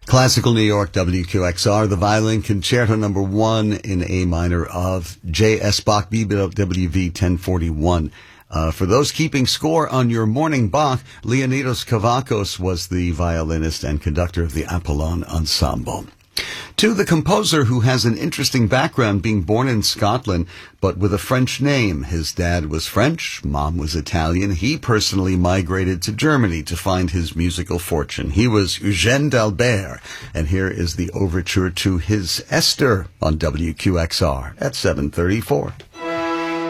Classical New York, WQXR, the violin concerto number 1 in A minor of J.S. Bach, BWV 1041. For those keeping score on your morning Bach, Leonidas Kavakos was the violinist and conductor of the Apollon Ensemble. To the composer who has an interesting background, being born in Scotland, but with a French name. His dad was French, mom was Italian. He personally migrated to Germany to find his musical fortune. He was Eugène d'Albert, and here is the overture to his Esther on WQXR at 7:34.